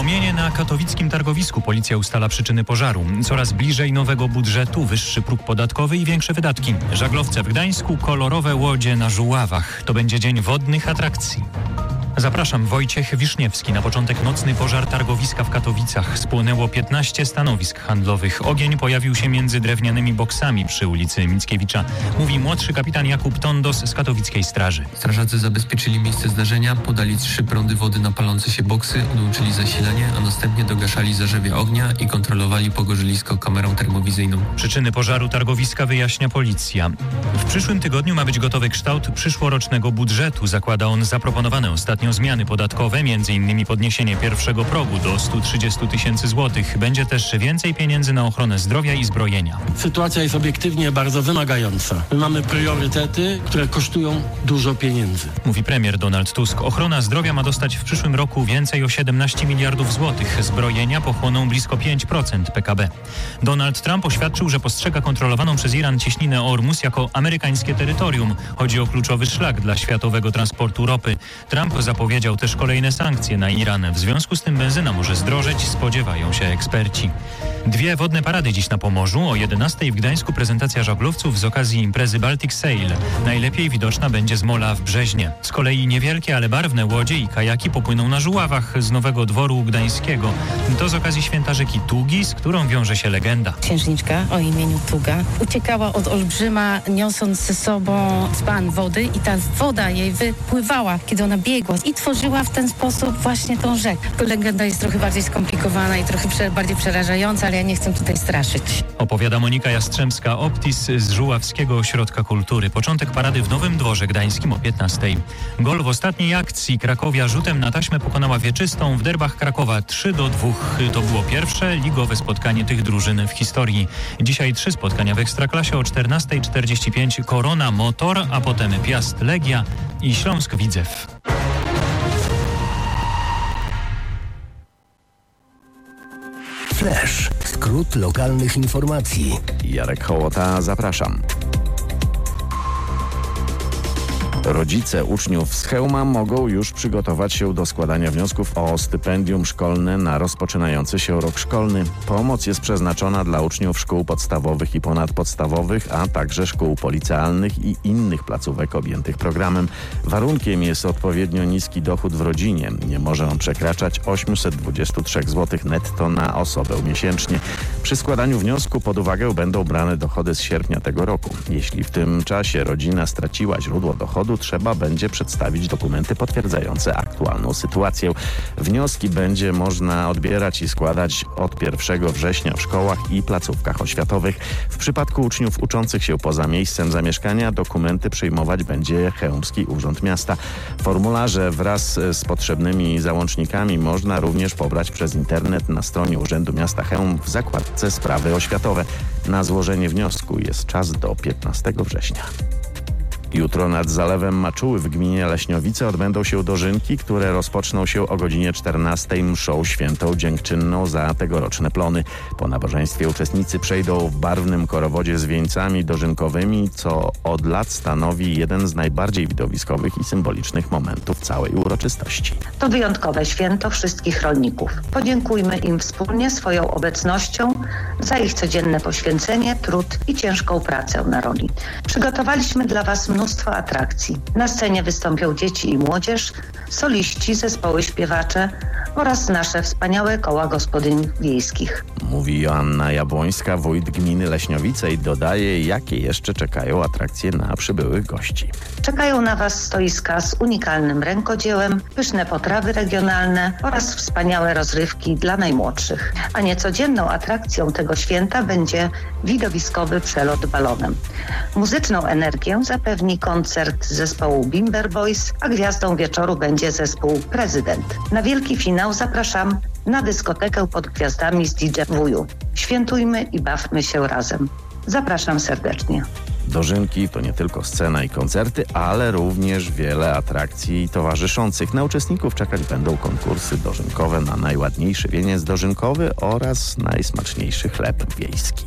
Płomienie na katowickim targowisku. Policja ustala przyczyny pożaru. Coraz bliżej nowego budżetu, wyższy próg podatkowy i większe wydatki. Żaglowce w Gdańsku, kolorowe łodzie na Żuławach. To będzie dzień wodnych atrakcji. Zapraszam, Wojciech Wiszniewski. Na początek nocny pożar targowiska w Katowicach. Spłonęło 15 stanowisk handlowych. Ogień pojawił się między drewnianymi boksami przy ulicy Mickiewicza. Mówi młodszy kapitan Jakub Tondos z katowickiej straży. Strażacy zabezpieczyli miejsce zdarzenia, podali 3 prądy wody na palące się boksy, odłączyli zasilanie, a następnie dogaszali zarzewia ognia i kontrolowali pogorzylisko kamerą termowizyjną. Przyczyny pożaru targowiska wyjaśnia policja. W przyszłym tygodniu ma być gotowy kształt przyszłorocznego budżetu. Zakłada on zaproponowane ostatnio zmiany podatkowe, m.in. podniesienie pierwszego progu do 130 tysięcy złotych. Będzie też więcej pieniędzy na ochronę zdrowia i zbrojenia. Sytuacja jest obiektywnie bardzo wymagająca. My mamy priorytety, które kosztują dużo pieniędzy. Mówi premier Donald Tusk. Ochrona zdrowia ma dostać w przyszłym roku więcej o 17 miliardów złotych. Zbrojenia pochłoną blisko 5% PKB. Donald Trump oświadczył, że postrzega kontrolowaną przez Iran cieśninę Ormus jako amerykańskie terytorium. Chodzi o kluczowy szlak dla światowego transportu ropy. Trump zapowiedział też kolejne sankcje na Iran. W związku z tym benzyna może zdrożeć, spodziewają się eksperci. 2 wodne parady dziś na Pomorzu. O 11:00 w Gdańsku prezentacja żaglowców z okazji imprezy Baltic Sail. Najlepiej widoczna będzie z mola w Brzeźnie. Z kolei niewielkie, ale barwne łodzie i kajaki popłyną na Żuławach z Nowego Dworu Gdańskiego. To z okazji święta rzeki Tugi, z którą wiąże się legenda. Księżniczka o imieniu Tuga uciekała od olbrzyma, niosąc ze sobą dzban wody i ta woda jej wypływała, kiedy ona biegła i tworzyła w ten sposób właśnie tą rzekę. Legenda jest trochę bardziej skomplikowana i trochę bardziej przerażająca, ale ja nie chcę tutaj straszyć. Opowiada Monika Jastrzębska-Optis z Żuławskiego Ośrodka Kultury. Początek parady w Nowym Dworze Gdańskim o 15:00. Gol w ostatniej akcji. Krakowia rzutem na taśmę pokonała Wieczystą w derbach Krakowa 3-2. To było pierwsze ligowe spotkanie tych drużyn w historii. Dzisiaj 3 spotkania w Ekstraklasie o 14:45. Korona Motor, a potem Piast Legia i Śląsk Widzew. Flash. Skrót lokalnych informacji. Jarek Hołota, zapraszam. Rodzice uczniów z Chełma mogą już przygotować się do składania wniosków o stypendium szkolne na rozpoczynający się rok szkolny. Pomoc jest przeznaczona dla uczniów szkół podstawowych i ponadpodstawowych, a także szkół policealnych i innych placówek objętych programem. Warunkiem jest odpowiednio niski dochód w rodzinie. Nie może on przekraczać 823 zł netto na osobę miesięcznie. Przy składaniu wniosku pod uwagę będą brane dochody z sierpnia tego roku. Jeśli w tym czasie rodzina straciła źródło dochodu, trzeba będzie przedstawić dokumenty potwierdzające aktualną sytuację. Wnioski będzie można odbierać i składać od 1 września w szkołach i placówkach oświatowych. W przypadku uczniów uczących się poza miejscem zamieszkania dokumenty przyjmować będzie Chełmski Urząd Miasta. Formularze wraz z potrzebnymi załącznikami można również pobrać przez internet na stronie Urzędu Miasta Chełm w zakładce Sprawy Oświatowe. Na złożenie wniosku jest czas do 15 września. Jutro nad Zalewem Maczuły w gminie Leśniowice odbędą się dożynki, które rozpoczną się o godzinie 14:00 mszą świętą dziękczynną za tegoroczne plony. Po nabożeństwie uczestnicy przejdą w barwnym korowodzie z wieńcami dożynkowymi, co od lat stanowi jeden z najbardziej widowiskowych i symbolicznych momentów całej uroczystości. To wyjątkowe święto wszystkich rolników. Podziękujmy im wspólnie swoją obecnością za ich codzienne poświęcenie, trud i ciężką pracę na roli. Przygotowaliśmy dla Was mnóstwo atrakcji. Na scenie wystąpią dzieci i młodzież, soliści, zespoły śpiewacze oraz nasze wspaniałe koła gospodyń wiejskich. Mówi Joanna Jabłońska, wójt gminy Leśniowice, i dodaje, jakie jeszcze czekają atrakcje na przybyłych gości. Czekają na Was stoiska z unikalnym rękodziełem, pyszne potrawy regionalne oraz wspaniałe rozrywki dla najmłodszych. A niecodzienną atrakcją tego święta będzie widowiskowy przelot balonem. Muzyczną energię zapewni koncert zespołu Bimber Boys, a gwiazdą wieczoru będzie zespół Prezydent. Na wielki finał zapraszam na dyskotekę pod gwiazdami z DJ Wuju. Świętujmy i bawmy się razem. Zapraszam serdecznie. Dożynki to nie tylko scena i koncerty, ale również wiele atrakcji towarzyszących. Na uczestników czekać będą konkursy dożynkowe na najładniejszy wieniec dożynkowy oraz najsmaczniejszy chleb wiejski.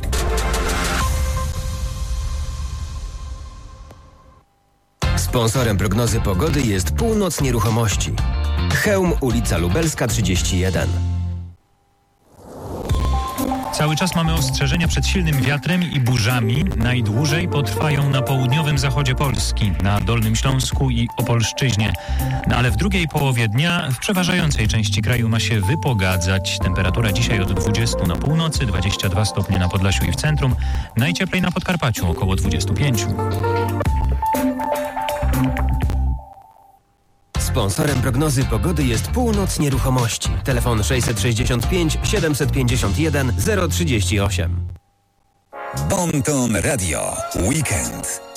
Sponsorem prognozy pogody jest Północ Nieruchomości. Chełm, ulica Lubelska 31. Cały czas mamy ostrzeżenia przed silnym wiatrem i burzami. Najdłużej potrwają na południowym zachodzie Polski, na Dolnym Śląsku i Opolszczyźnie. Ale w drugiej połowie dnia w przeważającej części kraju ma się wypogadzać. Temperatura dzisiaj od 20 na północy, 22 stopnie na Podlasiu i w centrum. Najcieplej na Podkarpaciu, około 25. Sponsorem prognozy pogody jest Północ Nieruchomości. Telefon 665 751 038. Bon Ton Radio. Weekend.